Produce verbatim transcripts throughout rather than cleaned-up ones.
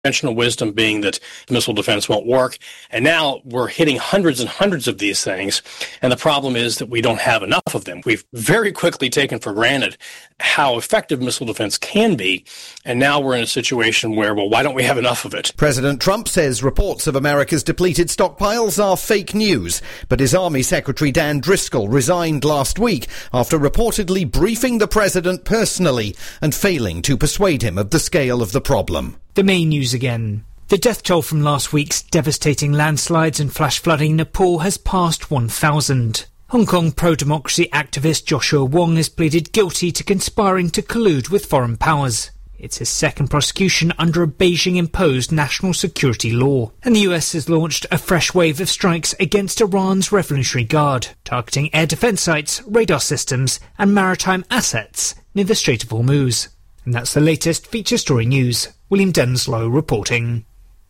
conventional wisdom being that missile defense won't work. And now we're hitting hundreds and hundreds of these things. And the problem is that we don't have enough of them. We've very quickly taken for granted how effective missile defense can be. And now we're in a situation where, well, why don't we have enough of it? President Trump says reports of America's depleted stockpiles are fake news. But his Army Secretary Dan Driscoll resigned last week after reportedly briefing the president personally and failing to persuade him of the scale of the problem. The main news again. The death toll from last week's devastating landslides and flash flooding in Nepal has passed one thousand. Hong Kong pro-democracy activist Joshua Wong has pleaded guilty to conspiring to collude with foreign powers. It's his second prosecution under a Beijing-imposed national security law. And the U S has launched a fresh wave of strikes against Iran's Revolutionary Guard, targeting air defense sites, radar systems and maritime assets near the Strait of Hormuz. And that's the latest feature story news. William Denslow reporting.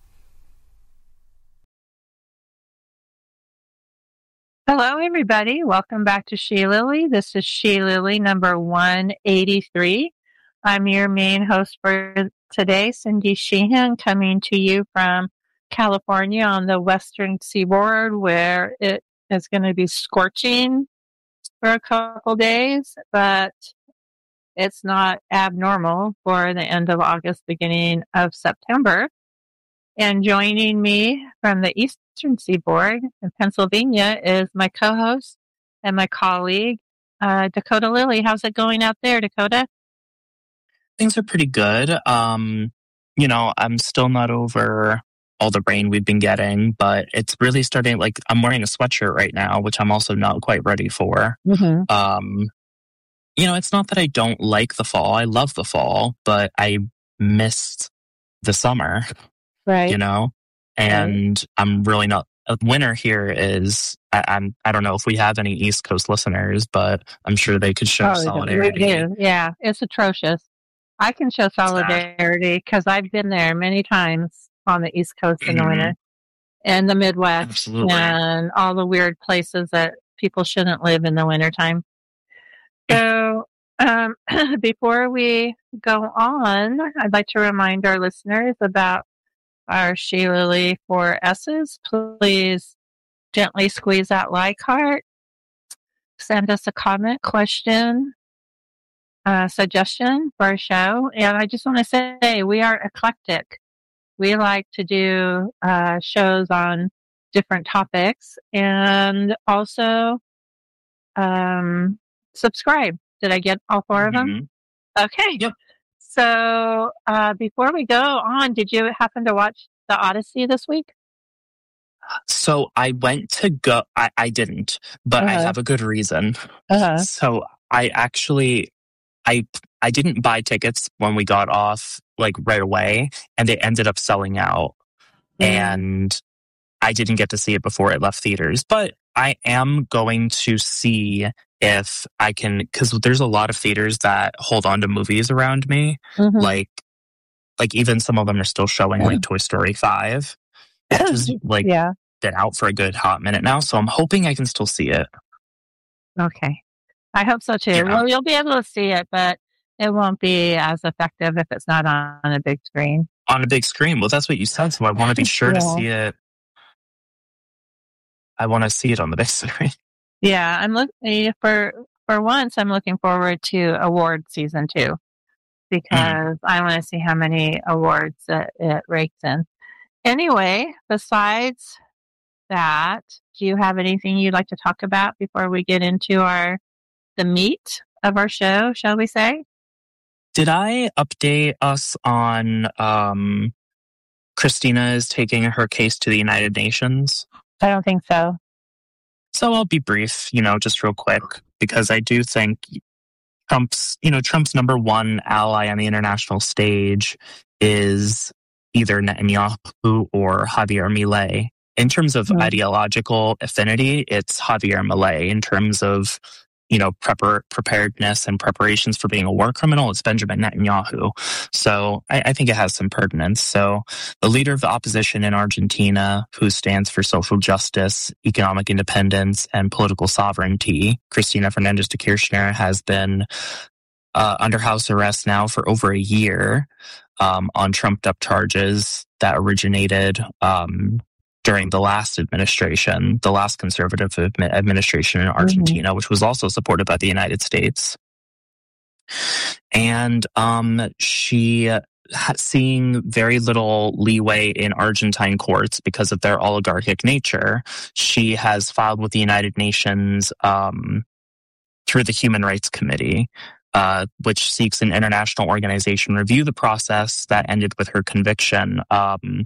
Hello, everybody. Welcome back to She Lily. This is She Lily number one eighty-three. I'm your main host for today, Cindy Sheehan, coming to you from California on the western seaboard, where it is going to be scorching for a couple days, but it's not abnormal for the end of August, beginning of September. And joining me from the eastern seaboard in Pennsylvania is my co-host and my colleague, uh, Dakota Lily. How's it going out there, Dakota? Things are pretty good. Um, you know, I'm still not over all the rain we've been getting, but it's really starting, like, I'm wearing a sweatshirt right now, which I'm also not quite ready for. Mm-hmm. Um, you know, it's not that I don't like the fall. I love the fall, but I missed the summer, right? You know, and right. I'm really not. Uh, winter here is. I, I'm. I don't know if we have any East Coast listeners, but I'm sure they could show oh, solidarity. We do. Yeah, it's atrocious. I can show solidarity because I've been there many times on the East Coast in the mm-hmm. winter, and the Midwest, Absolutely. And all the weird places that people shouldn't live in the wintertime. So, um, before we go on, I'd like to remind our listeners about our She Lily four S's. Please gently squeeze that like heart. Send us a comment, question, uh, suggestion for our show. And I just want to say we are eclectic. We like to do uh, shows on different topics and also um, subscribe. Did I get all four of them? Mm-hmm. Okay. Yep. So uh, before we go on, did you happen to watch The Odyssey this week? So I went to go. I, I didn't, but uh-huh. I have a good reason. Uh-huh. So I actually, I I didn't buy tickets when we got off, like, right away, and they ended up selling out. Mm. And I didn't get to see it before it left theaters. But I am going to see if I can, because there's a lot of theaters that hold on to movies around me. Mm-hmm. Like, like even some of them are still showing, like, Toy Story five, which is, like, yeah. been out for a good hot minute now. So I'm hoping I can still see it. Okay. I hope so too. Yeah. Well, you'll be able to see it, but it won't be as effective if it's not on, on a big screen. On a big screen. Well, that's what you said. So I want to be sure yeah. to see it. I want to see it on the big screen. Yeah, I'm looking for for once. I'm looking forward to award season two because mm. I want to see how many awards that it rakes in. Anyway, besides that, do you have anything you'd like to talk about before we get into our the meat of our show? Shall we say? Did I update us on um, Christina is taking her case to the United Nations? I don't think so. So I'll be brief, you know, just real quick, because I do think Trump's, you know, Trump's number one ally on the international stage is either Netanyahu or Javier Milei. In terms of mm-hmm. ideological affinity, it's Javier Milei. In terms of, you know, prepar- preparedness and preparations for being a war criminal, it's Benjamin Netanyahu. So I, I think it has some pertinence. So the leader of the opposition in Argentina, who stands for social justice, economic independence, and political sovereignty, Cristina Fernandez de Kirchner, has been uh, under house arrest now for over a year. um, on trumped-up charges that originated um, during the last administration, the last conservative administration in Argentina, mm-hmm. which was also supported by the United States. And um, she, seeing very little leeway in Argentine courts because of their oligarchic nature, she has filed with the United Nations um, through the Human Rights Committee, uh, which seeks an international organization review the process that ended with her conviction. Um,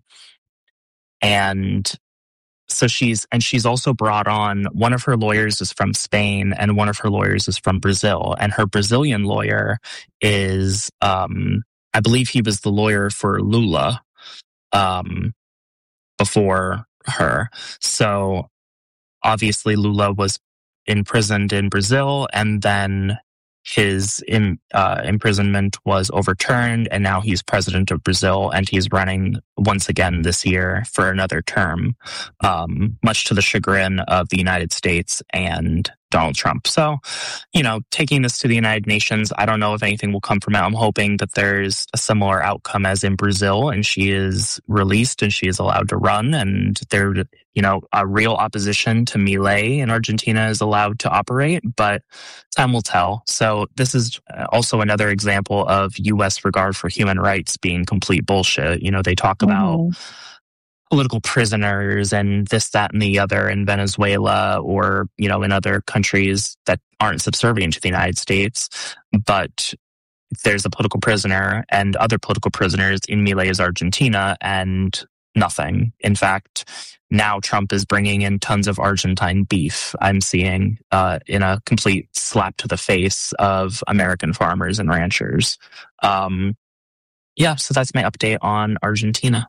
and so she's, and she's also brought on, one of her lawyers is from Spain and one of her lawyers is from Brazil. And her Brazilian lawyer is, um, I believe he was the lawyer for Lula, um, before her. So obviously Lula was imprisoned in Brazil, and then his in, uh, imprisonment was overturned, and now he's president of Brazil, and he's running once again this year for another term, um, much to the chagrin of the United States and Donald Trump. So, you know, taking this to the United Nations, I don't know if anything will come from it. I'm hoping that there's a similar outcome as in Brazil, and she is released and she is allowed to run, and there, you know, a real opposition to Milei in Argentina is allowed to operate, but time will tell. So this is also another example of U S regard for human rights being complete bullshit. You know, they talk mm-hmm. about political prisoners and this, that, and the other in Venezuela or, you know, in other countries that aren't subservient to the United States. But there's a political prisoner and other political prisoners in Milei's Argentina and nothing. In fact, now Trump is bringing in tons of Argentine beef, I'm seeing, uh, in a complete slap to the face of American farmers and ranchers. Um, yeah, so that's my update on Argentina.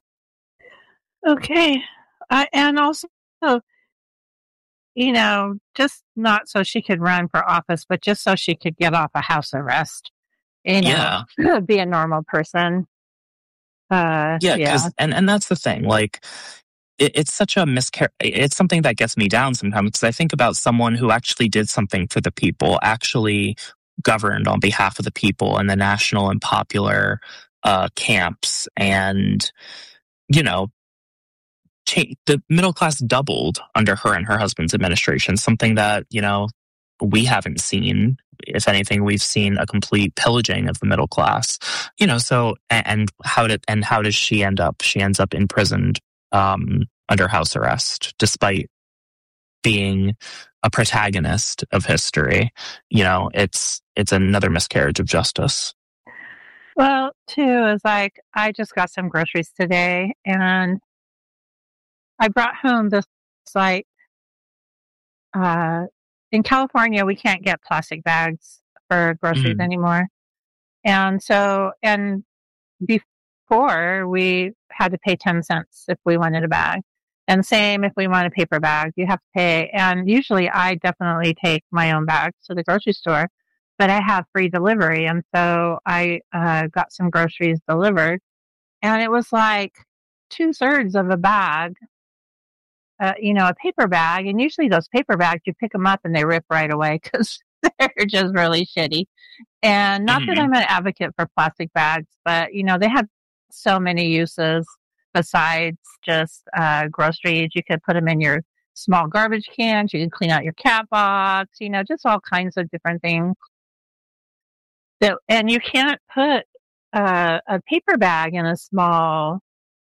Okay. Uh, and also, you know, just not so she could run for office, but just so she could get off a house arrest. You know, yeah. Be a normal person. Uh, yeah, yeah. and, and that's the thing. Like, it, it's such a miscar- It's something that gets me down sometimes because I think about someone who actually did something for the people, actually governed on behalf of the people in the national and popular uh, camps. And, you know, the middle class doubled under her and her husband's administration, something that, you know, we haven't seen. If anything, we've seen a complete pillaging of the middle class, you know, so, and how did, and how does she end up? She ends up imprisoned, um, under house arrest, despite being a protagonist of history. You know, it's, it's another miscarriage of justice. Well, too, is like, I just got some groceries today and I brought home this, like, uh, in California, we can't get plastic bags for groceries mm-hmm. anymore. And so, and before we had to pay ten cents if we wanted a bag. And same if we want a paper bag, you have to pay. And usually I definitely take my own bag to the grocery store, but I have free delivery. And so I uh, got some groceries delivered and it was like two thirds of a bag. Uh, you know, a paper bag, and usually those paper bags, you pick them up and they rip right away because they're just really shitty. And not mm-hmm. that I'm an advocate for plastic bags, but, you know, they have so many uses besides just uh, groceries. You could put them in your small garbage cans. You can clean out your cat box, you know, just all kinds of different things. So, and you can't put uh, a paper bag in a small,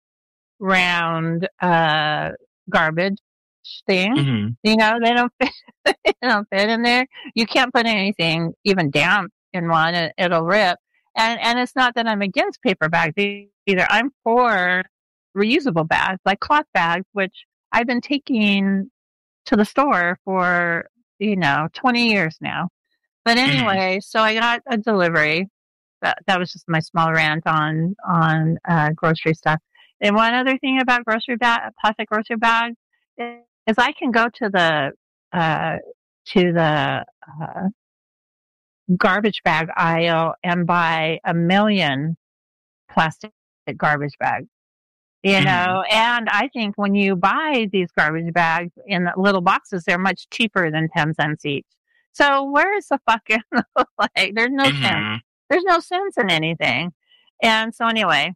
round, uh, garbage thing. Mm-hmm. You know, they don't fit, they don't fit in there. You can't put anything even damp in one, it, it'll rip. And and it's not that I'm against paper bags either. I'm for reusable bags, like cloth bags, which I've been taking to the store for, you know, twenty years now. But anyway, mm-hmm. so I got a delivery. That that was just my small rant on on uh, grocery stuff. And one other thing about grocery bag, plastic grocery bags, is I can go to the uh, to the uh, garbage bag aisle and buy a million plastic garbage bags. You mm-hmm. know, and I think when you buy these garbage bags in little boxes, they're much cheaper than ten cents each. So where is the fucking like? There's no mm-hmm. sense. There's no sense in anything. And so anyway,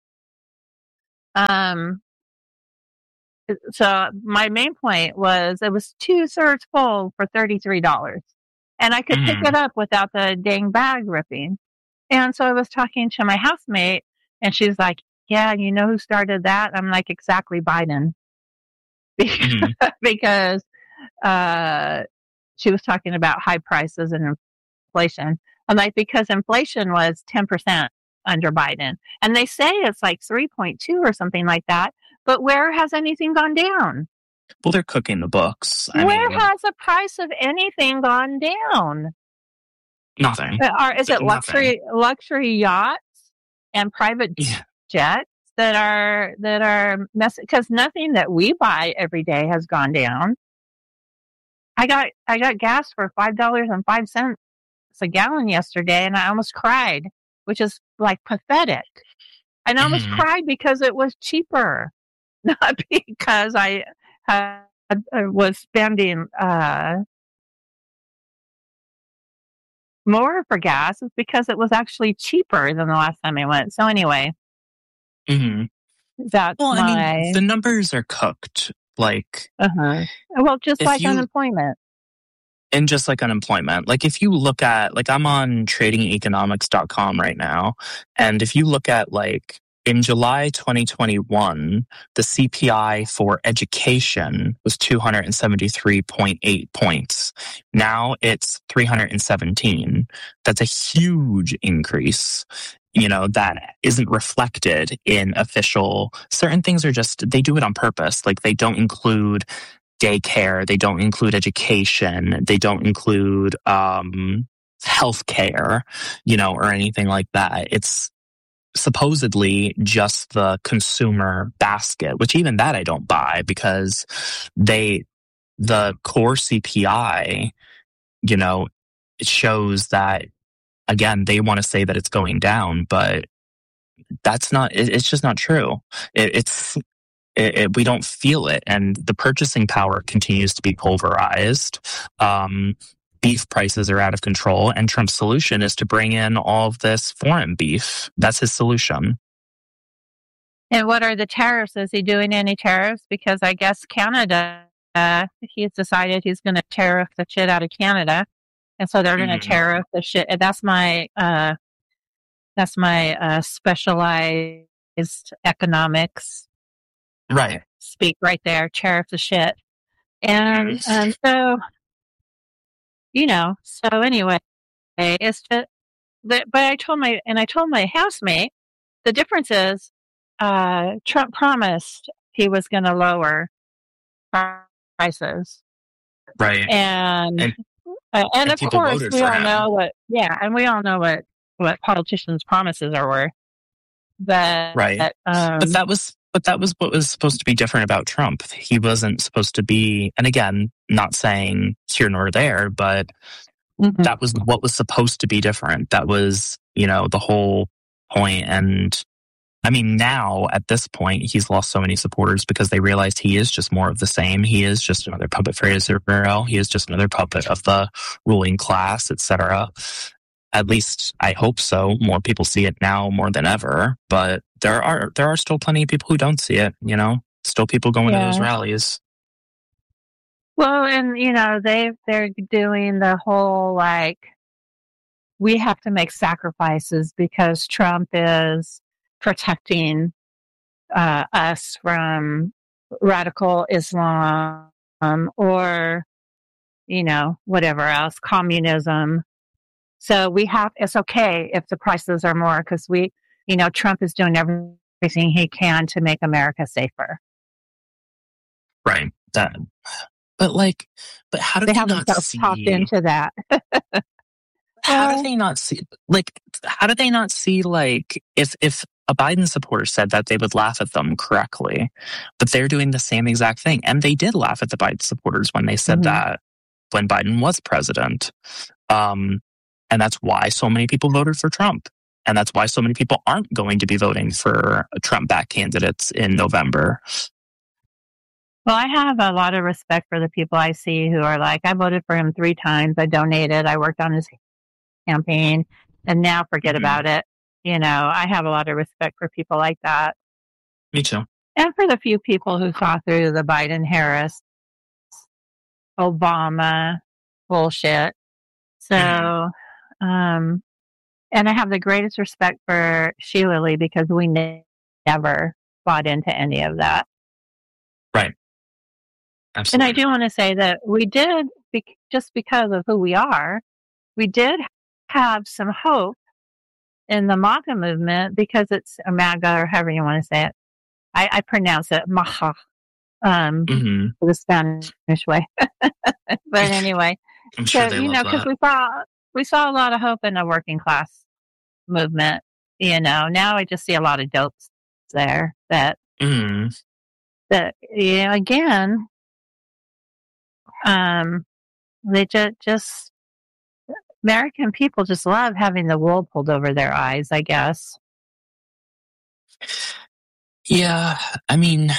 um, so my main point was it was two thirds full for thirty-three dollars. And I could Mm-hmm. pick it up without the dang bag ripping. And so I was talking to my housemate, and she's like, yeah, you know who started that? I'm like, exactly, Biden. Mm-hmm. Because uh, she was talking about high prices and inflation. I'm like, because inflation was ten percent under Biden. And they say it's like three point two or something like that. But where has anything gone down? Well, they're cooking the books. I Where mean, has the price of anything gone down? nothing. Or is it Nothing. luxury luxury yachts and private Yeah. jets that are that are mess? Because nothing that we buy every day has gone down. I got I got gas for five dollars and five cents a gallon yesterday, and I almost cried, which is like pathetic. And I almost Mhm. cried because it was cheaper, not because I had, I was spending uh, more for gas. It's because it was actually cheaper than the last time I went. So anyway, hmm that's Well, I my mean, the numbers are cooked. Like, uh-huh. Well, just if like you- unemployment. and just like unemployment, like if you look at, like I'm on trading economics dot com right now. And if you look at like in July twenty twenty-one, the C P I for education was two hundred seventy-three point eight points. Now it's three hundred seventeen. That's a huge increase. You know, that isn't reflected in official, certain things are just, they do it on purpose. Like they don't include daycare, they don't include education, they don't include um, healthcare, you know, or anything like that. It's supposedly just the consumer basket, which even that I don't buy, because they, the core C P I, you know, it shows that, again, they want to say that it's going down, but that's not, it, it's just not true. It, it's, It, it, we don't feel it, and the purchasing power continues to be pulverized. Um, beef prices are out of control, and Trump's solution is to bring in all of this foreign beef. That's his solution. And what are the tariffs? Is he doing any tariffs? Because I guess Canada, uh, he's decided he's going to tariff the shit out of Canada, and so they're going to Mhm. tariff the shit. And that's my uh, that's my uh, specialized economics Right. speak right there. Tariff the shit, and and so you know. So anyway, it's just. But, but I told my and I told my housemate the difference is uh, Trump promised he was going to lower prices, Right. and And- uh, and, and of people course voted we for all him. know what yeah, and we all know what what politicians' promises are worth. But Right. um, But that was, but that was what was supposed to be different about Trump. He wasn't supposed to be, and again, not saying here nor there, but mhm. that was what was supposed to be different. That was, you know, the whole point. And I mean, now at this point, he's lost so many supporters because they realized he is just more of the same. He is just another puppet for Israel. He is just another puppet of the ruling class, et cetera. At least I hope so. More people see it now more than ever. But there are there are still plenty of people who don't see it. You know, still people going Yeah. to those rallies. Well, and you know they they're doing the whole like we have to make sacrifices because Trump is protecting uh, us from radical Islam um, or you know whatever else, communism. So we have it's okay if the prices are more because we you know Trump is doing everything he can to make America safer. Right. That. But like, but how do They they, haven't not so popped see? into that. How Well- do they not see? Like, how do they not see? Like, if if a Biden supporter said that, they would laugh at them correctly, but they're doing the same exact thing, and they did laugh at the Biden supporters when they said Mhm. that when Biden was president. Um, and that's why so many people voted for Trump. And that's why so many people aren't going to be voting for Trump-backed candidates in November. Well, I have a lot of respect for the people I see who are like, I voted for him three times. I donated. I worked on his campaign and now forget Mhm. about it. You know, I have a lot of respect for people like that. Me too. And for the few people who saw through the Biden Harris Obama bullshit. So, mm-hmm. um, and I have the greatest respect for Sheila Lee because we ne- never bought into any of that. Right. Absolutely. And I do want to say that we did, be- just because of who we are, we did have some hope in the MAGA movement because it's a MAGA or however you want to say it. I, I pronounce it MAGA, um, mm-hmm. the Spanish way. But anyway, I'm sure so, they you love know, because that. we saw we saw a lot of hope in the working class movement. You know, now I just see a lot of dopes there that mm-hmm. that you know, again, um, they just just American people just love having the wool pulled over their eyes, I guess. Yeah, I mean,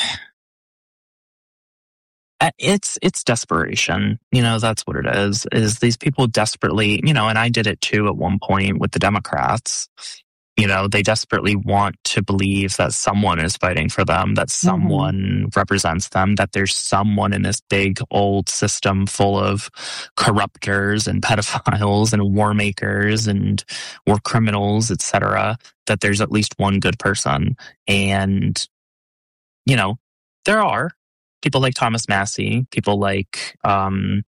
it's it's desperation. You know, that's what it is. Is these people desperately, you know, and I did it too at one point with the Democrats. You know, they desperately want to believe that someone is fighting for them, that someone mm-hmm. represents them, that there's someone in this big old system full of corruptors and pedophiles and war makers and war criminals, et cetera, that there's at least one good person. And, you know, there are people like Thomas Massey, people like um,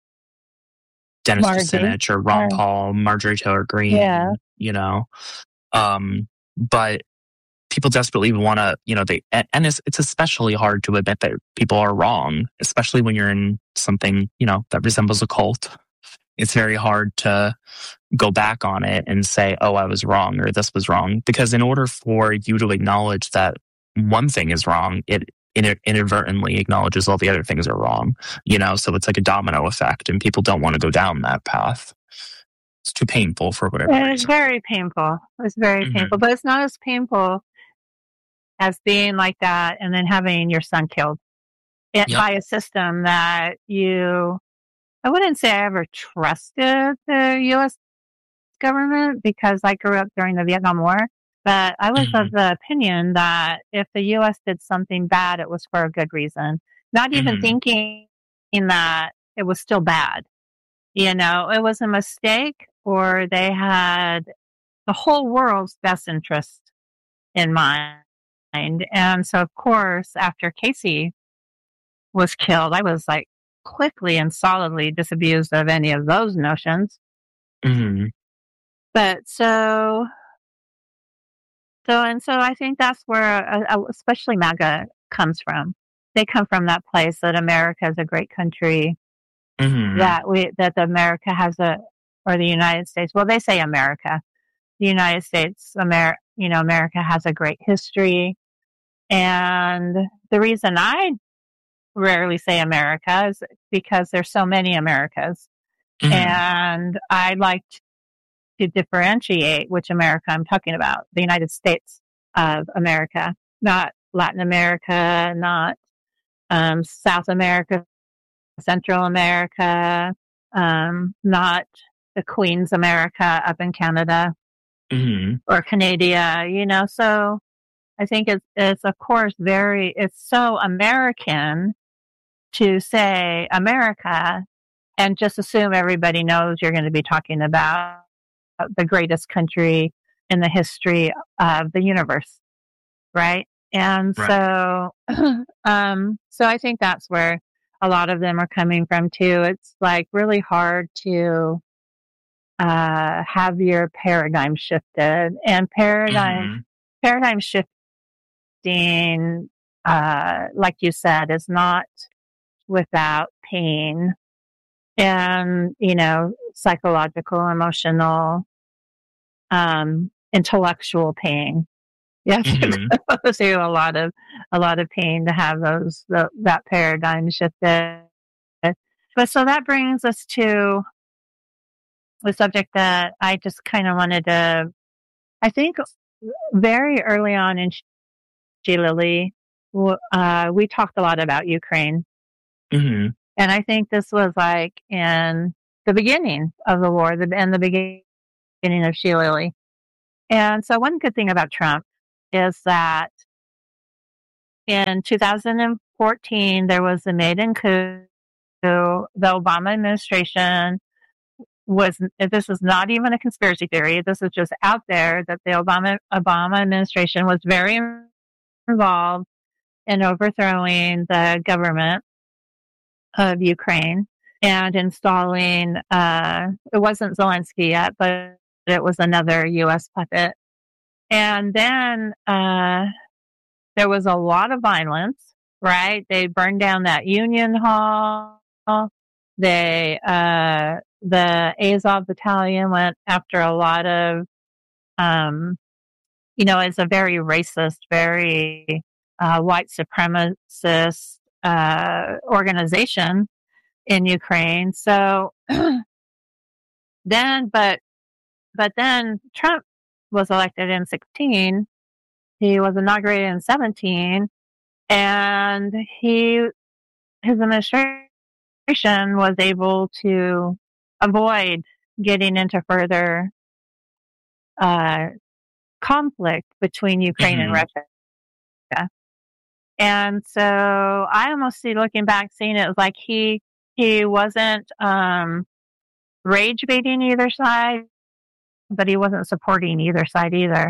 Dennis Margie. Kucinich or Ron yeah. Paul, Marjorie Taylor Greene, yeah. you know. Um, but people desperately want to, you know, they, and it's, it's especially hard to admit that people are wrong, especially when you're in something, you know, that resembles a cult. It's very hard to go back on it and say, oh, I was wrong or this was wrong. Because in order for you to acknowledge that one thing is wrong, it inadvertently acknowledges all the other things are wrong, you know, so it's like a domino effect and people don't want to go down that path. It's too painful for whatever and reason. It's very painful. It's very mm-hmm. painful, but it's not as painful as being like that and then having your son killed it, yep. by a system that you, I wouldn't say I ever trusted the U S government because I grew up during the Vietnam War, but I was mm-hmm. of the opinion that if the U S did something bad, it was for a good reason. Not even mm-hmm. thinking that it was still bad. You know, it was a mistake or they had the whole world's best interest in mind. And so, of course, after Casey was killed, I was like quickly and solidly disabused of any of those notions. Mm-hmm. But so, so, and so I think that's where, uh, especially MAGA comes from. They come from that place that America is a great country. Mm-hmm. That we that America has a or the United States. Well, they say America. The United States, America, you know, America has a great history, and the reason I rarely say America is because there's so many Americas, mm-hmm. and I like to differentiate which America I'm talking about. The United States of America, not Latin America, not um, South America. Central America, um, not the Queen's America up in Canada mm-hmm. or Canada, you know. So I think it's, it's of course very, it's so American to say America and just assume everybody knows you're going to be talking about the greatest country in the history of the universe, right? And right. so, um, so I think that's where a lot of them are coming from too. It's like really hard to uh, have your paradigm shifted, and paradigm mm-hmm. paradigm shifting, uh, like you said, is not without pain and you know psychological, emotional, um, intellectual pain. You have to mm-hmm. go through a lot of a lot of pain to have those the, that paradigm shifted. But so that brings us to the subject that I just kind of wanted to. I think very early on in Sheila Lee, uh, we talked a lot about Ukraine, mm-hmm. and I think this was like in the beginning of the war, the and the beginning of Sheila Lee. And so one good thing about Trump is that in two thousand fourteen, there was a maiden coup. The Obama administration was, this is not even a conspiracy theory, this is just out there, that the Obama, Obama administration was very involved in overthrowing the government of Ukraine and installing, uh, it wasn't Zelensky yet, but it was another U S puppet. And then uh, there was a lot of violence, right? They burned down that Union Hall. They, uh, the Azov battalion went after a lot of, um, you know, it's a very racist, very uh, white supremacist uh, organization in Ukraine. So then, but, but then Trump was elected in sixteen. He was inaugurated in seventeen, and he, his administration was able to avoid getting into further uh, conflict between Ukraine mm-hmm. and Russia. And so I almost see, looking back, seeing it, was like he he wasn't um, rage baiting either side, but he wasn't supporting either side either.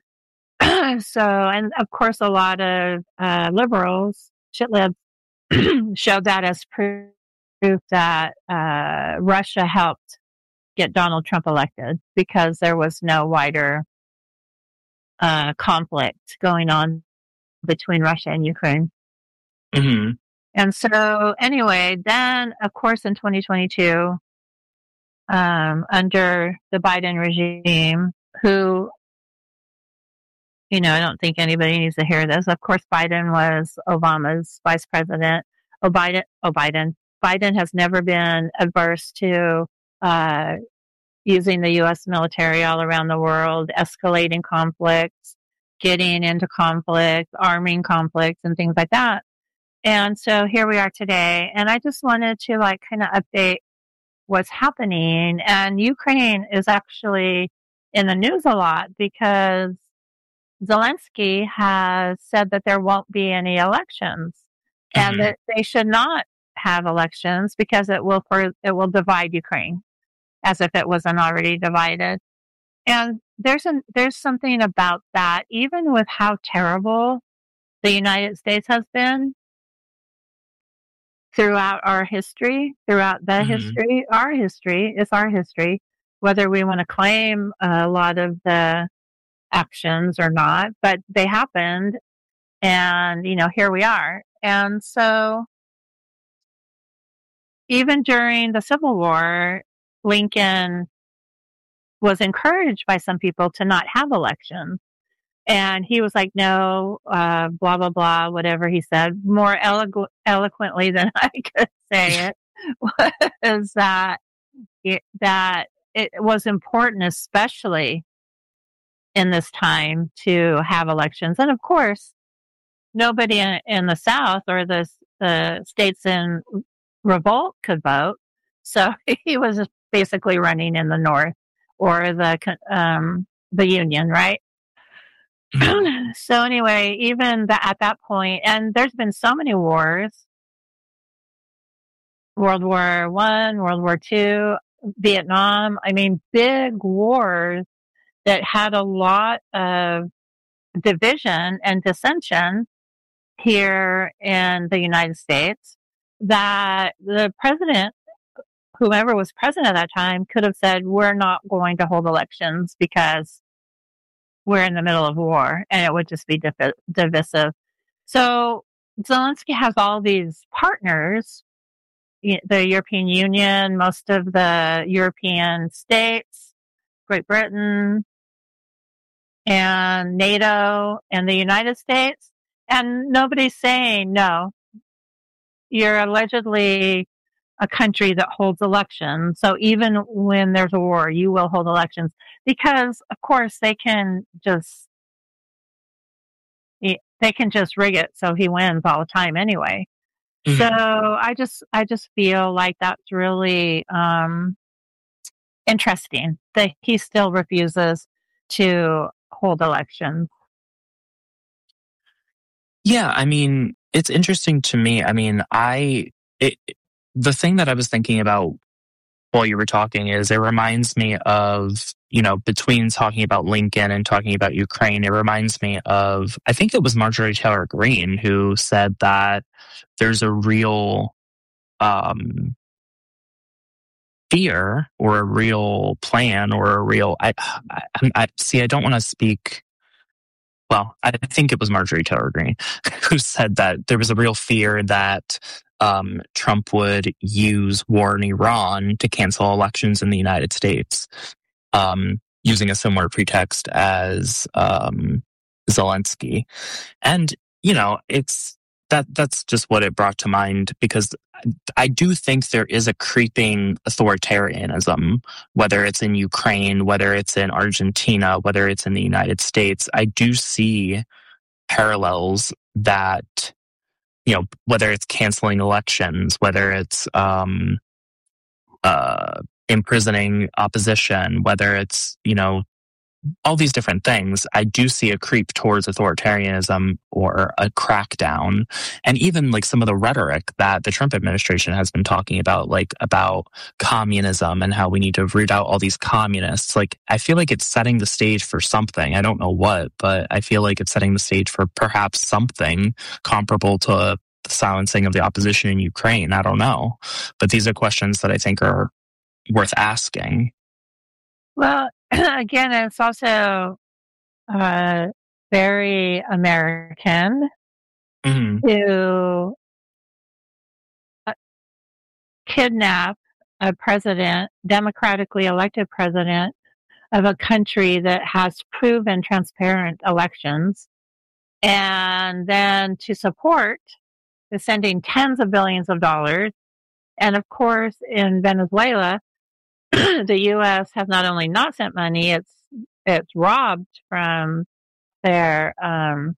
So, and of course, a lot of uh, liberals, shitlibs, showed that as proof that uh, Russia helped get Donald Trump elected, because there was no wider uh, conflict going on between Russia and Ukraine. Mm-hmm. And so, anyway, then, of course, in twenty twenty-two, um, under the Biden regime, who, you know, I don't think anybody needs to hear this. Of course, Biden was Obama's vice president. Oh, Biden, oh, Biden. Biden has never been adverse to uh, using the U S military all around the world, escalating conflicts, getting into conflicts, arming conflicts, and things like that. And so here we are today. And I just wanted to like kind of update what's happening. And Ukraine is actually in the news a lot because Zelensky has said that there won't be any elections, mm-hmm. and that they should not have elections because it will for it will divide Ukraine, as if it wasn't already divided. And there's a, there's something about that, even with how terrible the United States has been throughout our history, throughout the mm-hmm. history, our history, it's our history, whether we want to claim a lot of the actions or not, but they happened, and, you know, here we are. And so even during the Civil War, Lincoln was encouraged by some people to not have elections. And he was like, no, uh, blah, blah, blah, whatever he said, more elo- eloquently than I could say it, was that it, that it was important, especially in this time, to have elections. And of course, nobody in, in the South or the, the states in revolt could vote. So he was basically running in the North or the um, the Union, right? So anyway, even the, at that point, and there's been so many wars, World War One, World War Two, Vietnam, I mean, big wars that had a lot of division and dissension here in the United States, that the president, whoever was president at that time, could have said, we're not going to hold elections because we're in the middle of war, and it would just be div- divisive. So Zelensky has all these partners, the European Union, most of the European states, Great Britain, and NATO, and the United States, and nobody's saying, no, you're allegedly a country that holds elections. So even when there's a war, you will hold elections, because of course they can just, they can just rig it so he wins all the time anyway. Mm-hmm. So I just, I just feel like that's really um, interesting that he still refuses to hold elections. Yeah, I mean, it's interesting to me. I mean, I it, the thing that I was thinking about while you were talking is it reminds me of, you know, between talking about Lincoln and talking about Ukraine, it reminds me of, I think it was Marjorie Taylor Greene who said that there's a real um, fear or a real plan or a real, I, I, I see, I don't want to speak, well, I think it was Marjorie Taylor Greene who said that there was a real fear that Um, Trump would use war in Iran to cancel elections in the United States, um, using a similar pretext as um, Zelensky. And, you know, it's that that's just what it brought to mind, because I do think there is a creeping authoritarianism, whether it's in Ukraine, whether it's in Argentina, whether it's in the United States. I do see parallels that, you know, whether it's canceling elections, whether it's um, uh, imprisoning opposition, whether it's, you know, all these different things, I do see a creep towards authoritarianism or a crackdown. And even like some of the rhetoric that the Trump administration has been talking about, like about communism and how we need to root out all these communists. Like, I feel like it's setting the stage for something. I don't know what, but I feel like it's setting the stage for perhaps something comparable to the silencing of the opposition in Ukraine. I don't know. But these are questions that I think are worth asking. Well, again, it's also uh, very American Mm-hmm. to uh, kidnap a president, democratically elected president of a country that has proven transparent elections, and then to support the sending tens of billions of dollars. And of course, in Venezuela, the U S has not only not sent money, it's it's robbed from their um,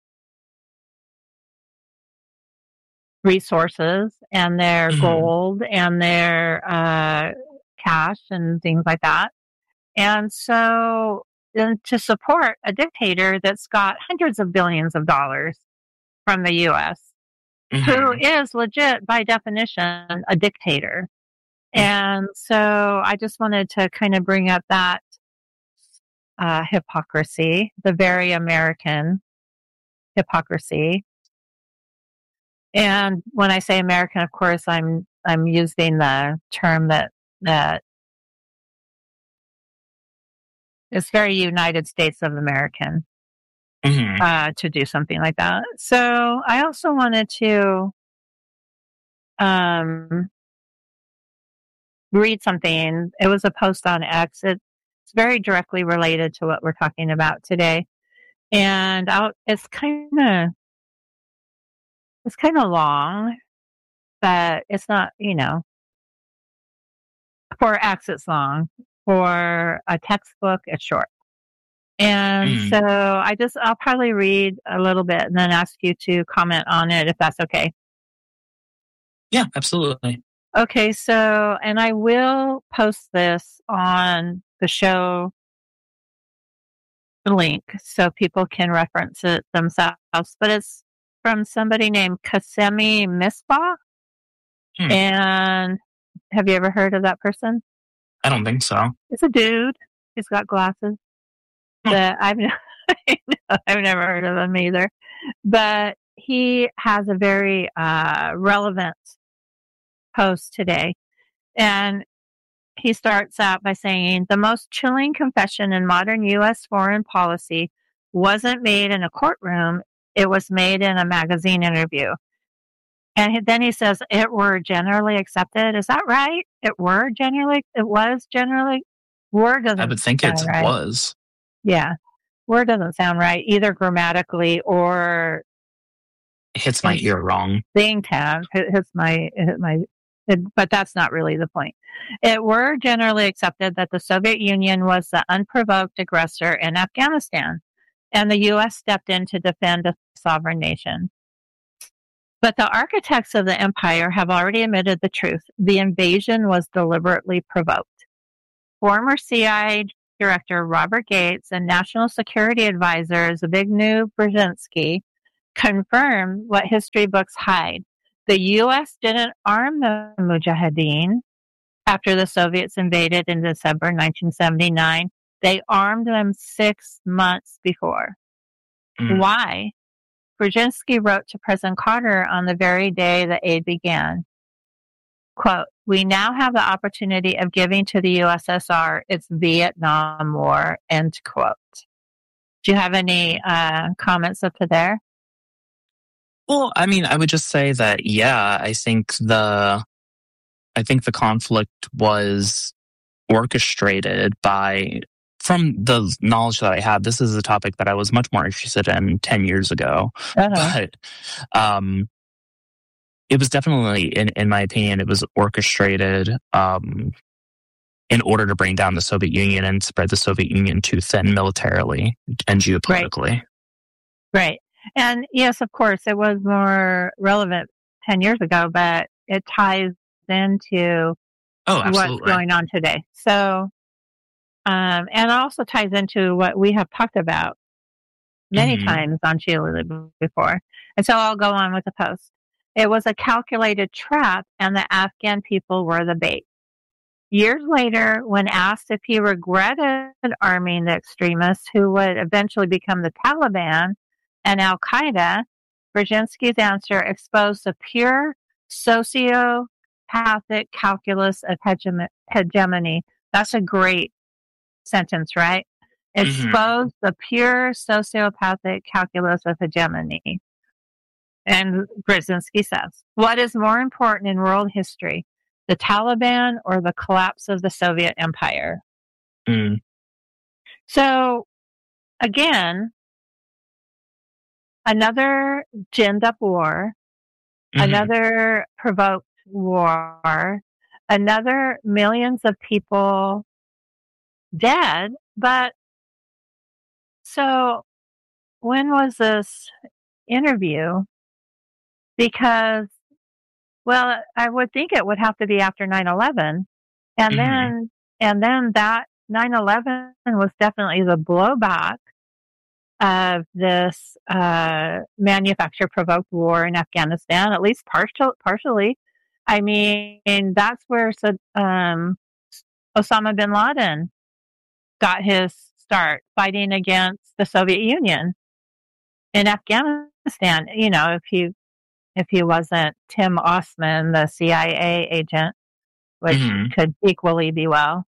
resources and their Mm-hmm. gold and their uh, cash and things like that. And so then to support a dictator that's got hundreds of billions of dollars from the U S, Mm-hmm. who is legit by definition a dictator. And so I just wanted to kind of bring up that uh, hypocrisy, the very American hypocrisy. And when I say American, of course, I'm I'm using the term that that is very United States of American Mm-hmm. uh, to do something like that. So I also wanted to um, read something. It was a post on X. It, it's very directly related to what we're talking about today, and I'll, it's kind of it's kind of long, but it's not. You know, for X it's long. For a textbook, it's short. And Mm. so I just I'll probably read a little bit and then ask you to comment on it if that's okay. Yeah, absolutely. Okay, so, and I will post this on the show link so people can reference it themselves. But it's from somebody named Kasemi Misbah. Hmm. And have you ever heard of that person? I don't think so. It's a dude. He's got glasses. Hmm. But I've, I've never heard of him either. But he has a very uh, relevant post today. And he starts out by saying, the most chilling confession in modern U S foreign policy wasn't made in a courtroom, it was made in a magazine interview. And then he says, it were generally accepted. Is that right? It were generally, it was generally, were doesn't I would think sound it right. was. Yeah. Word doesn't sound right, either grammatically or It hits my in ear wrong. syntax. It hits my, it hit my, it, but that's not really the point. It were generally accepted that the Soviet Union was the unprovoked aggressor in Afghanistan, and the U S stepped in to defend a sovereign nation. But the architects of the empire have already admitted the truth. The invasion was deliberately provoked. Former C I Director Robert Gates and National Security Advisor Zbigniew Brzezinski confirmed what history books hide. The U S didn't arm the Mujahideen after the Soviets invaded in December nineteen seventy-nine. They armed them six months before. Mm. Why? Brzezinski wrote to President Carter on the very day the aid began, quote, "We now have the opportunity of giving to the U S S R its Vietnam War," end quote. Do you have any uh, comments up to there? Well, I mean, I would just say that, yeah, I think the, I think the conflict was orchestrated by, from the knowledge that I have, this is a topic that I was much more interested in ten years ago. Uh-huh. But um, it was definitely, in, in my opinion, it was orchestrated um, in order to bring down the Soviet Union and spread the Soviet Union too thin militarily and geopolitically. Right. Right. And yes, of course, it was more relevant ten years ago, but it ties into oh, what's going on today. So, um, and also ties into what we have talked about many mm-hmm. times on Sheila before. And so I'll go on with the post. It was a calculated trap, and the Afghan people were the bait. Years later, when asked if he regretted arming the extremists who would eventually become the Taliban and Al-Qaeda, Brzezinski's answer exposed the pure sociopathic calculus of hegem- hegemony. That's a great sentence, right? Mm-hmm. Exposed the pure sociopathic calculus of hegemony. And Brzezinski says, what is more important in world history, the Taliban or the collapse of the Soviet Empire? Mm. So, again, another ginned up war, mm-hmm. another provoked war, another millions of people dead. But so when was this interview? Because, well, I would think it would have to be after nine eleven. And mm-hmm. then, and then that nine eleven was definitely the blowback of this uh, manufactured provoked war in Afghanistan, at least partial, partially. I mean, that's where um, Osama bin Laden got his start, fighting against the Soviet Union in Afghanistan. You know, if he if he wasn't Tim Osman, the C I A agent, which mm-hmm. could equally be well.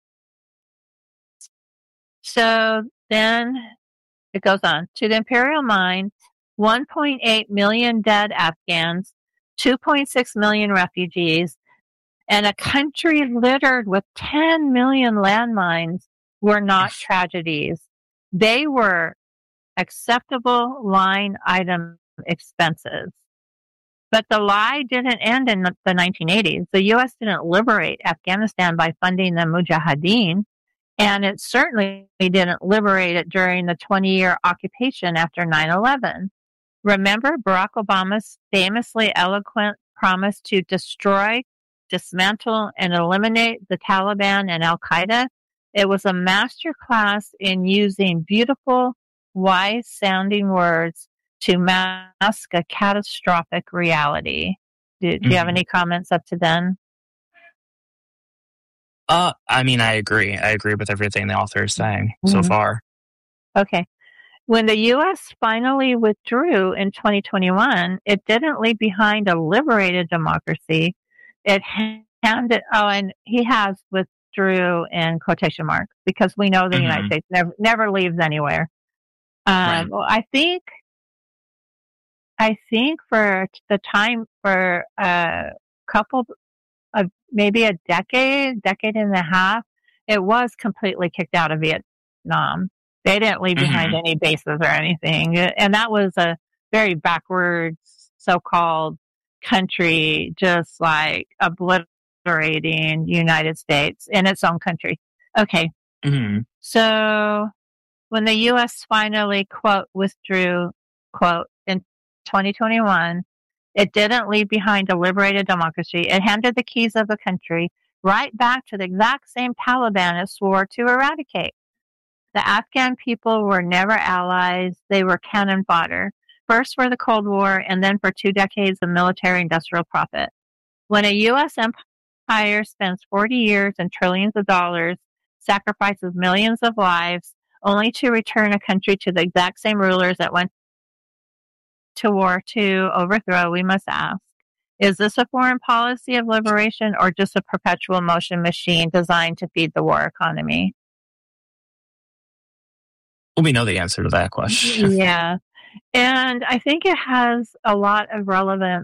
So then it goes on. To the imperial mind, one point eight million dead Afghans, two point six million refugees, and a country littered with ten million landmines were not tragedies. They were acceptable line item expenses. But the lie didn't end in the nineteen eighties. The U S didn't liberate Afghanistan by funding the Mujahideen, and it certainly didn't liberate it during the twenty-year occupation after nine eleven. Remember Barack Obama's famously eloquent promise to destroy, dismantle, and eliminate the Taliban and Al-Qaeda? It was a masterclass in using beautiful, wise-sounding words to mask a catastrophic reality. Do, do mm-hmm. you have any comments up to then? Uh, I mean, I agree. I agree with everything the author is saying mm-hmm. so far. Okay. When the U S finally withdrew in twenty twenty-one, it didn't leave behind a liberated democracy. It handed, oh, and he has withdrew in quotation marks because we know the mm-hmm. United States never, never leaves anywhere. Um, right. Well, I think, I think for the time, for a couple of, maybe a decade, decade and a half, it was completely kicked out of Vietnam. They didn't leave behind mm-hmm. any bases or anything. And that was a very backwards so-called country, just like obliterating United States in its own country. Okay. Mm-hmm. So when the U S finally, quote, withdrew, quote, in twenty twenty-one, it didn't leave behind a liberated democracy. It handed the keys of the country right back to the exact same Taliban it swore to eradicate. The Afghan people were never allies. They were cannon fodder, first for the Cold War and then for two decades of military-industrial profit. When a U S empire spends forty years and trillions of dollars, sacrifices millions of lives, only to return a country to the exact same rulers that went to war to overthrow, we must ask, is this a foreign policy of liberation or just a perpetual motion machine designed to feed the war economy? Well, we know the answer to that question. Yeah. And I think it has a lot of relevance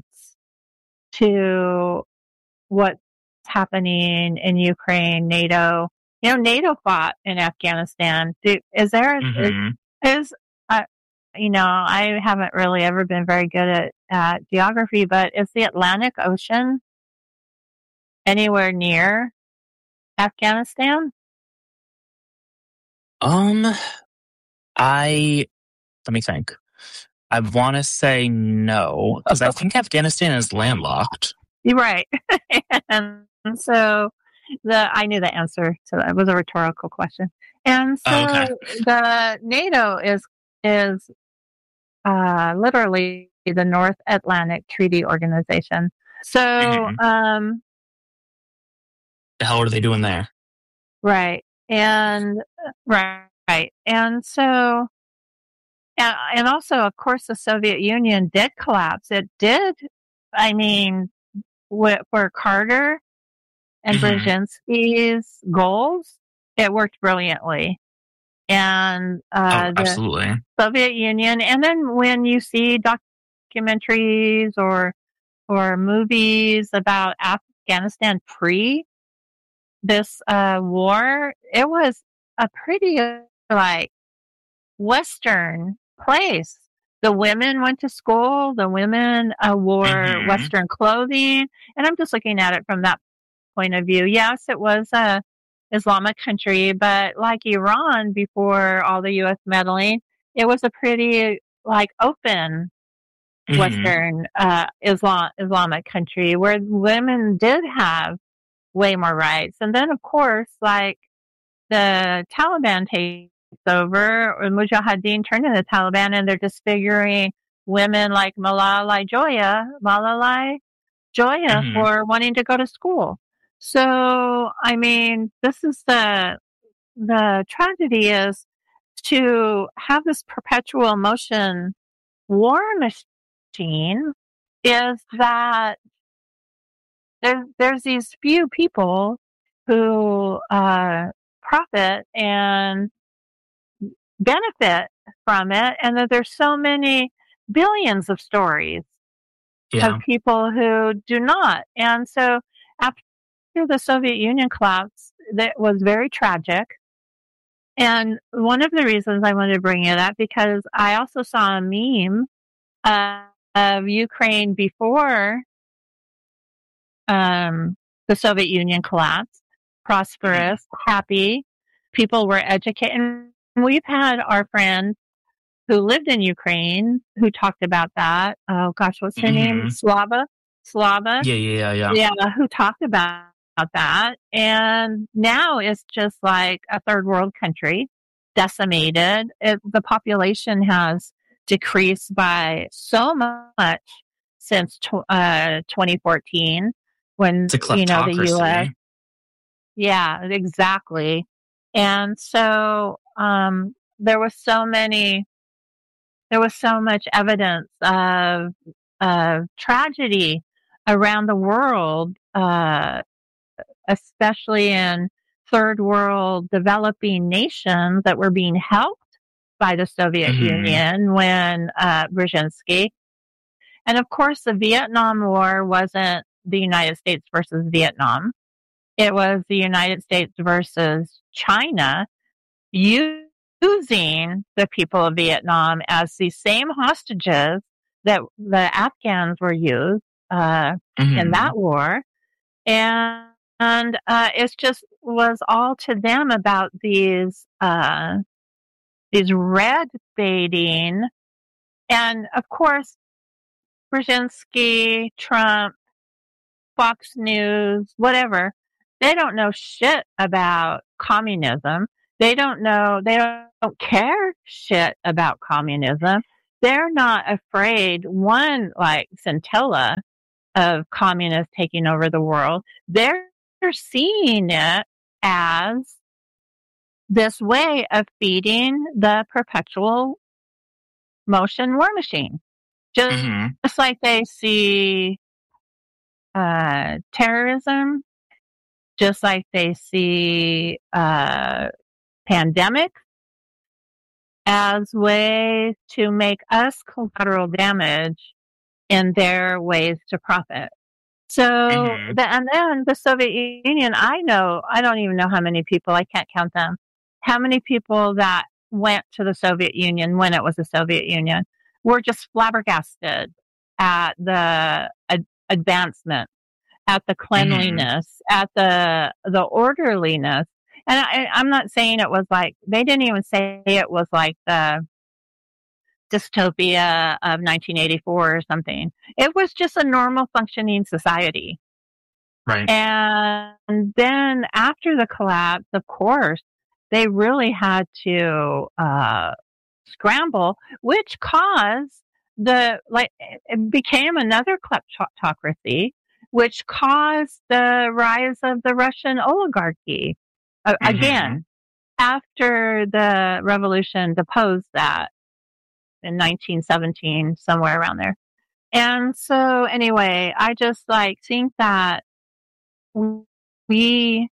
to what's happening in Ukraine, NATO. You know, NATO fought in Afghanistan. Do, is there, mm-hmm. is, is uh, you know, I haven't really ever been very good at, at geography, but is the Atlantic Ocean anywhere near Afghanistan? Um, I, let me think. I want to say no, because I think Afghanistan is landlocked. You're right. And so the I knew the answer to that. It was a rhetorical question. And so oh, okay. the NATO is is uh, literally the North Atlantic Treaty Organization. So mm-hmm. um, the hell are they doing there? Right. And right. Right. And so and, and also, of course, the Soviet Union did collapse. It did. I mean, for Carter and mm-hmm. Brzezinski's goals, it worked brilliantly. And uh, oh, absolutely. the Soviet Union, and then when you see documentaries or or movies about Afghanistan pre this uh, war, it was a pretty like Western place. The women went to school. The women uh, wore mm-hmm. Western clothing. And I'm just looking at it from that point of view. Yes, it was a Islamic country, but like Iran before all the U S meddling, it was a pretty like open mm-hmm. Western uh, Islam Islamic country where women did have way more rights. And then, of course, like the Taliban takes over, or Mujahideen turn into the Taliban, and they're disfiguring women like Malala Joya, Malala Joya mm-hmm. for wanting to go to school. So, I mean, this is the the tragedy is to have this perpetual motion war machine is that there's there's these few people who uh, profit and benefit from it, and that there's so many billions of stories yeah. of people who do not. And so after the Soviet Union collapsed, that was very tragic. And one of the reasons I wanted to bring it up, because I also saw a meme uh, of Ukraine before um, the Soviet Union collapsed, prosperous, happy, people were educated. We've had our friend who lived in Ukraine who talked about that. Oh gosh, what's her mm-hmm. name? Slava? Slava? Yeah, yeah, yeah. Yeah, who talked about, about that. And now it's just like a third world country, decimated. It, the population has decreased by so much since tw- uh, twenty fourteen when, you know, the U S Yeah, exactly. And so um, there was so many, there was so much evidence of, of tragedy around the world, uh, especially in third world developing nations that were being helped by the Soviet mm-hmm. Union when uh, Brzezinski. And of course, the Vietnam War wasn't the United States versus Vietnam. It was the United States versus China using the people of Vietnam as the same hostages that the Afghans were used uh, mm-hmm. in that war. And, and uh, it just was all to them about these, uh, these red baiting. And of course, Brzezinski, Trump, Fox News, whatever, they don't know shit about communism. They don't know, they don't, don't care shit about communism. They're not afraid, one, like scintilla of communists taking over the world. They're seeing it as this way of feeding the perpetual motion war machine. Just, Mm-hmm. just like they see uh, terrorism, just like they see uh, pandemics as ways to make us collateral damage in their ways to profit. So, Mhm. the, and then the Soviet Union, I know, I don't even know how many people, I can't count them, how many people that went to the Soviet Union when it was the Soviet Union were just flabbergasted at the ad- advancement, at the cleanliness, at the the orderliness. And I, I'm not saying it was like, they didn't even say it was like the dystopia of nineteen eighty-four or something. It was just a normal functioning society. Right. And then after the collapse, of course, they really had to uh, scramble, which caused the, like, it became another kleptocracy, which caused the rise of the Russian oligarchy. Uh, Mhm. Again, after the revolution deposed that in nineteen seventeen, somewhere around there. And so anyway, I just like think that we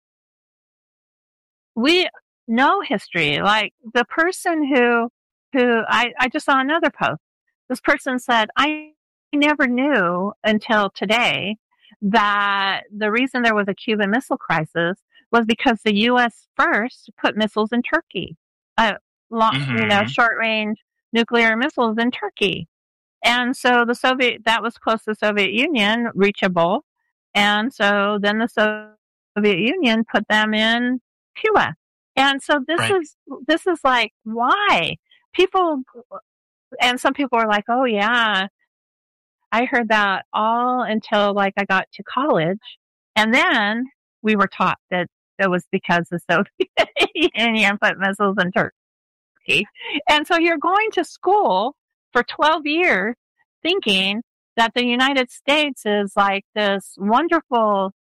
we know history. Like the person who who I, I just saw another post. This person said, I never knew until today that the reason there was a Cuban Missile Crisis was because the U S first put missiles in Turkey, uh, long, you know, Mhm. short range nuclear missiles in Turkey. And so the Soviet, that was close to the Soviet Union, reachable. And so then the Soviet Union put them in Cuba. And so this Right. is, this is like, why? People, and some people are like, oh yeah, I heard that all until like I got to college. And then we were taught that it was because the Soviet Union put missiles in Turkey. And so you're going to school for twelve years thinking that the United States is like this wonderful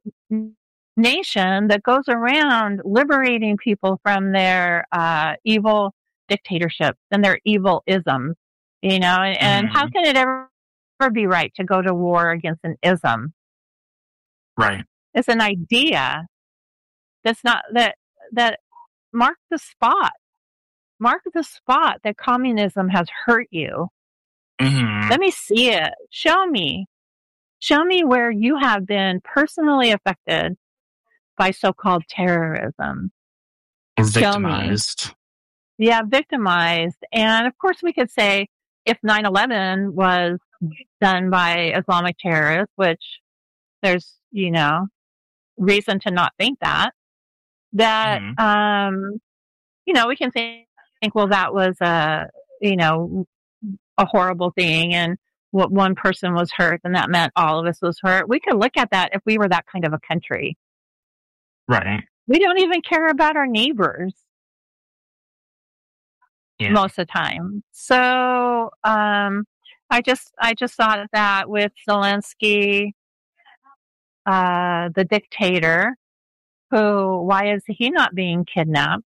nation that goes around liberating people from their uh, evil dictatorships and their evil isms, you know, and, and how Mhm. can it ever be right to go to war against an ism? Right. It's an idea that's not, that, that mark the spot, mark the spot that communism has hurt you. Mhm. Let me see it. Show me. Show me where you have been personally affected by so-called terrorism. Or Show me. victimized. Yeah, victimized. And of course we could say if nine eleven was done by Islamic terrorists, which there's, you know, reason to not think that, that, Mhm. um, you know, we can think, think, well, that was a, you know, a horrible thing and what one person was hurt and that meant all of us was hurt. We could look at that if we were that kind of a country. Right. We don't even care about our neighbors Yeah. most of the time. So um, I just I just thought that with Zelensky, uh, the dictator, who why is he not being kidnapped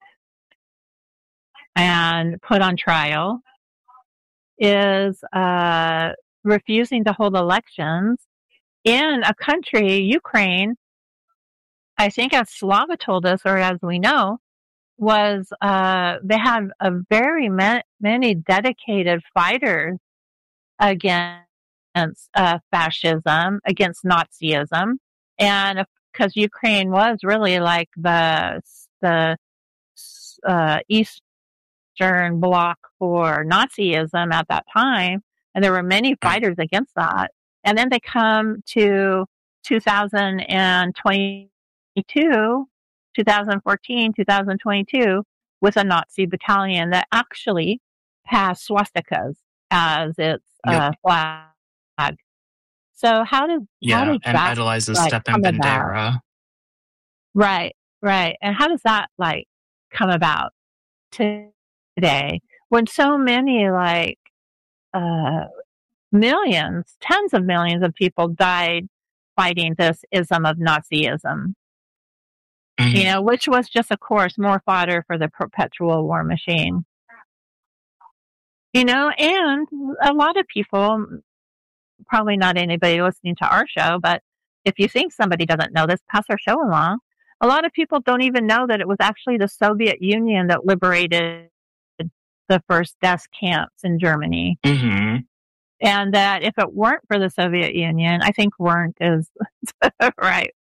and put on trial? Is uh, refusing to hold elections in a country, Ukraine. I think as Slava told us, or as we know, was uh, they had a very ma- many dedicated fighters against uh, fascism, against Nazism, and because Ukraine was really like the the uh, Eastern Bloc for Nazism at that time, and there were many fighters against that. And then they come to two thousand twenty-two, two thousand fourteen, two thousand twenty-two with a Nazi battalion that actually has swastikas as its uh, Yep. flag. So how does how Yeah, does and that idolizes like Stepan come about? Bandera. Right, right. And how does that like come about today when so many, like, uh, millions, tens of millions of people died fighting this ism of Nazism, mm-hmm. you know, which was just, of course, more fodder for the perpetual war machine. You know, and a lot of people, probably not anybody listening to our show, but if you think somebody doesn't know this, pass our show along. A lot of people don't even know that it was actually the Soviet Union that liberated the first death camps in Germany. Mm-hmm. And that if it weren't for the Soviet Union, I think weren't is the right,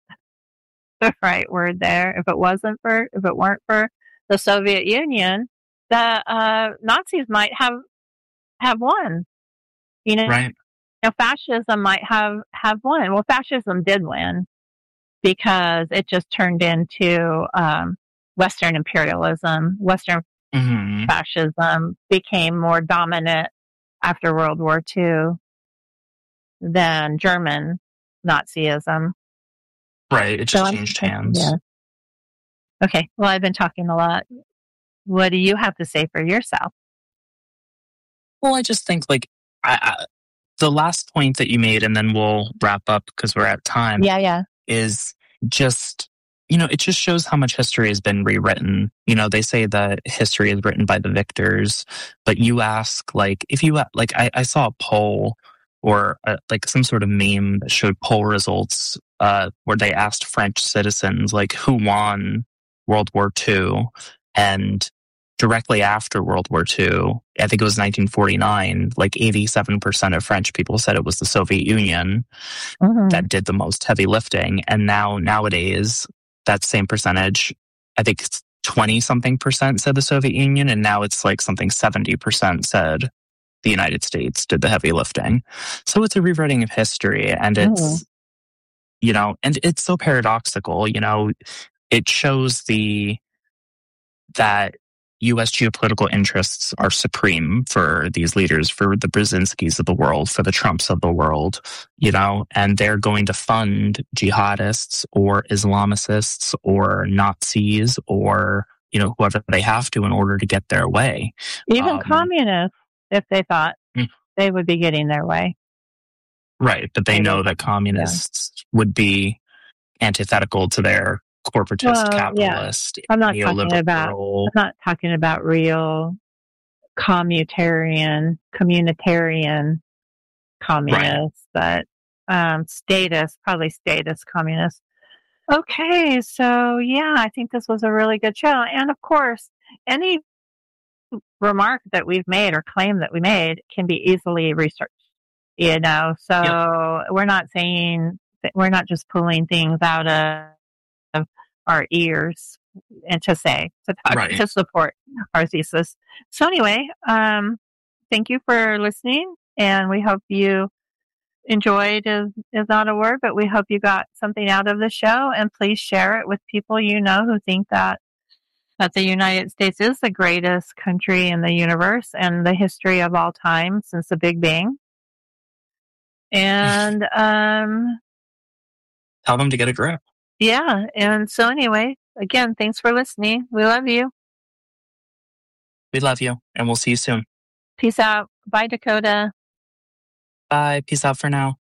the right word there. If it wasn't for, if it weren't for the Soviet Union, the uh, Nazis might have have won. You know, right. you know, fascism might have, have won. Well, fascism did win because it just turned into um, Western imperialism. Western mm-hmm. fascism became more dominant after World War Two than German Nazism. Right, it just so changed I'm, hands. Yeah. Okay, well, I've been talking a lot. What do you have to say for yourself? Well, I just think, like, I, I, the last point that you made, and then we'll wrap up because we're at time. Yeah, yeah. Is just, you know, it just shows how much history has been rewritten. You know, they say that history is written by the victors, but you ask, like, if you, like, I, I saw a poll or a, like some sort of meme that showed poll results uh, where they asked French citizens, like, who won World War Two? And directly after World War Two, I think it was nineteen forty-nine, like eighty-seven percent of French people said it was the Soviet Union mm-hmm. that did the most heavy lifting. And now, nowadays, that same percentage, I think twenty something percent said the Soviet Union, and now it's like something seventy percent said the United States did the heavy lifting. So it's a rewriting of history, and it's, mm. you know, and it's so paradoxical, you know, it shows the, that U S geopolitical interests are supreme for these leaders, for the Brzezinskis of the world, for the Trumps of the world, you know, and they're going to fund jihadists or Islamicists or Nazis or, you know, whoever they have to in order to get their way. Even um, communists, if they thought mm. they would be getting their way. Right, but they know that communists yeah. would be antithetical to their corporatist, well, capitalist, yeah. I'm not talking about. I'm not talking about real communitarian, communitarian communists, right. but um, status, probably status communists. Okay, so yeah, I think this was a really good show, and of course, any remark that we've made or claim that we made can be easily researched. You know, so yep. we're not saying that we're not just pulling things out of. of our ears and to say to talk, right. to support our thesis. So anyway, um, thank you for listening, and we hope you enjoyed is, is not a word, but we hope you got something out of the show, and please share it with people you know who think that that the United States is the greatest country in the universe and the history of all time since the Big Bang. And um, tell them to get a grip. Yeah, and so anyway, again, thanks for listening. We love you. We love you, and we'll see you soon. Peace out. Bye, Dakota. Bye. Peace out for now.